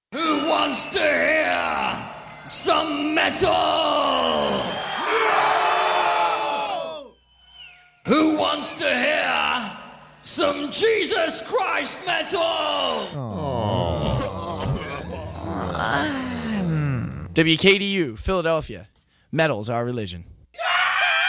Who wants to hear some metal? No! Who wants to hear some Jesus Christ metal? WKDU, Philadelphia. Metal's our religion.